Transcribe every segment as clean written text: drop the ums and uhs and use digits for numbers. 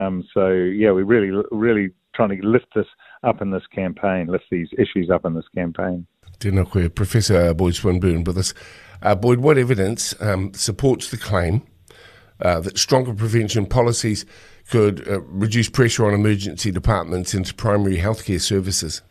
So yeah, we're really trying to lift this up in this campaign, lift these issues up in this campaign. Tēnā koe, Professor Boyd Swinburne with us. Boyd, what evidence supports the claim that stronger prevention policies could reduce pressure on emergency departments into primary healthcare services?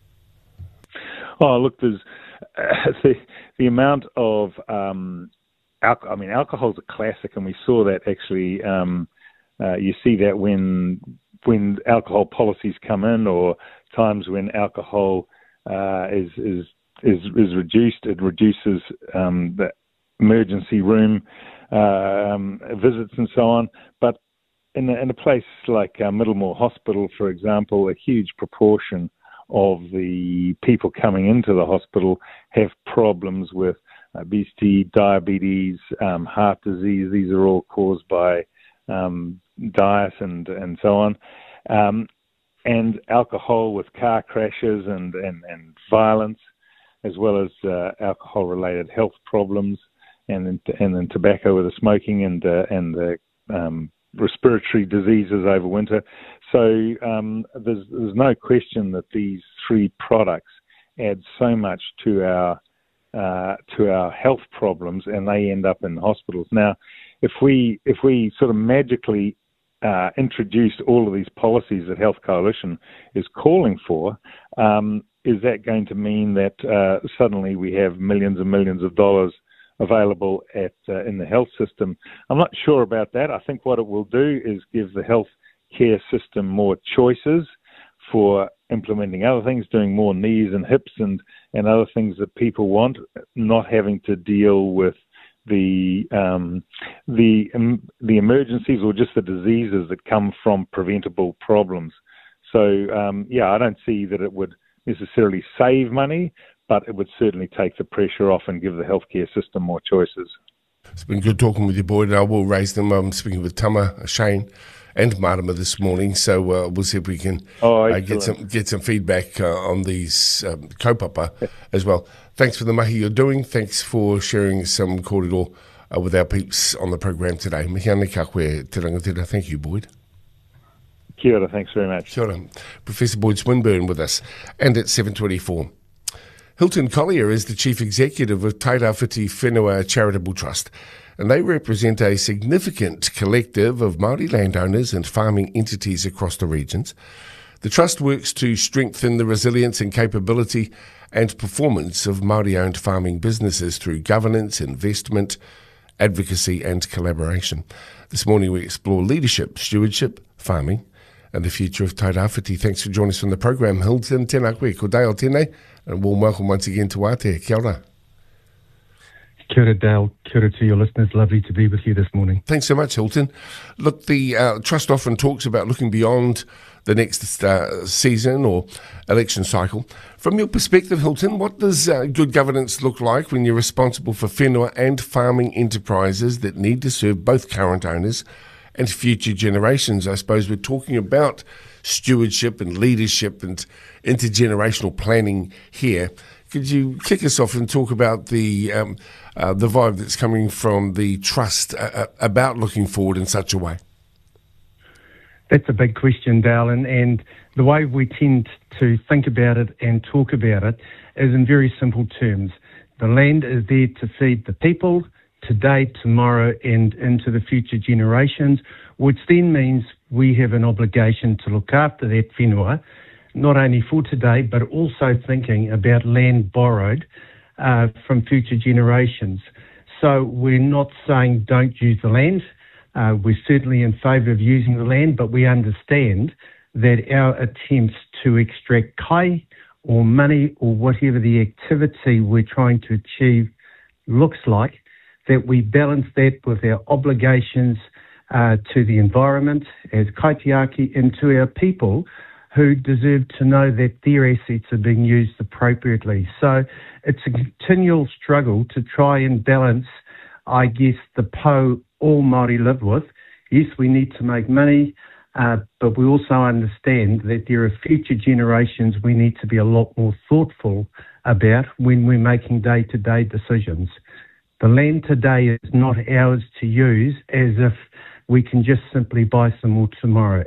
Oh, look, there's the amount of alcohol's a classic, and we saw that actually. You see that when alcohol policies come in, or times when alcohol is reduced, it reduces the emergency room visits and so on. But in a place like Middlemore Hospital, for example, a huge proportion of the people coming into the hospital have problems with obesity, diabetes, heart disease. These are all caused by diet and so on. And alcohol with car crashes and violence, as well as alcohol-related health problems, and then tobacco with the smoking and the respiratory diseases over winter. So there's no question that these three products add so much to our health problems, and they end up in hospitals. Now, if we sort of magically introduced all of these policies that Health Coalition is calling for, is that going to mean that suddenly we have millions and millions of dollars available in the health system? I'm not sure about that. I think what it will do is give the health care system more choices for implementing other things, doing more knees and hips and other things that people want, not having to deal with the emergencies or just the diseases that come from preventable problems. So I don't see that it would necessarily save money, but it would certainly take the pressure off and give the healthcare system more choices. It's been good talking with you, Boyd, and I will raise them. I'm speaking with Tama, Shane and Marama this morning, so we'll see if we can get some feedback on these kaupapa as well. Thanks for the mahi you're doing. Thanks for sharing some kōrero with our peeps on the program today. Mihi ane ka koe te rangatira. Thank you, Boyd. Kia ora, thanks very much. Kia ora. Professor Boyd Swinburne with us, and at 7:24. Hilton Collier is the Chief Executive of Tairāwhiti Whenua Charitable Trust, and they represent a significant collective of Māori landowners and farming entities across the regions. The Trust works to strengthen the resilience and capability and performance of Māori-owned farming businesses through governance, investment, advocacy and collaboration. This morning we explore leadership, stewardship, farming and the future of Tairāwhiti. Thanks for joining us on the program, Hilton. Tēnā koe, ko Dale tēnei, and warm welcome once again to Ate. Kia ora. Kia ora, Dale. Kia ora to your listeners. Lovely to be with you this morning. Thanks so much, Hilton. Look, the Trust often talks about looking beyond the next season or election cycle. From your perspective, Hilton, what does good governance look like when you're responsible for whenua and farming enterprises that need to serve both current owners and future generations? I suppose we're talking about stewardship and leadership and intergenerational planning here. Could you kick us off and talk about the vibe that's coming from the Trust about looking forward in such a way? That's a big question, Dale, and the way we tend to think about it and talk about it is in very simple terms. The land is there to feed the people today, tomorrow, and into the future generations, which then means we have an obligation to look after that whenua, not only for today, but also thinking about land borrowed from future generations. So we're not saying don't use the land. We're certainly in favour of using the land, but we understand that our attempts to extract kai or money or whatever the activity we're trying to achieve looks like, that we balance that with our obligations to the environment as kaitiaki and to our people who deserve to know that their assets are being used appropriately. So it's a continual struggle to try and balance, I guess, the po all Māori live with. Yes, we need to make money, but we also understand that there are future generations we need to be a lot more thoughtful about when we're making day-to-day decisions. The land today is not ours to use as if we can just simply buy some more tomorrow.